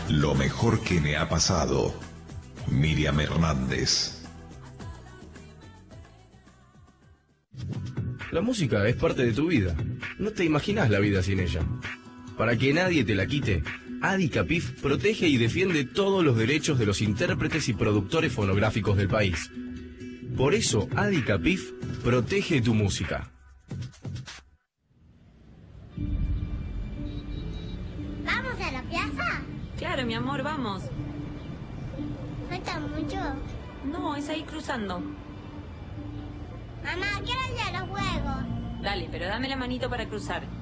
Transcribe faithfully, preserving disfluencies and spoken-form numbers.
Lo mejor que me ha pasado. Miriam Hernández. La música es parte de tu vida. No te imaginas la vida sin ella. Para que nadie te la quite, Adicapif protege y defiende todos los derechos de los intérpretes y productores fonográficos del país. Por eso, Adicapif protege tu música. ¿Vamos a la plaza? Claro, mi amor, vamos. ¿Falta mucho? No, es ahí cruzando. Mamá, quiero ir a los juegos. Dale, pero dame la manito para cruzar.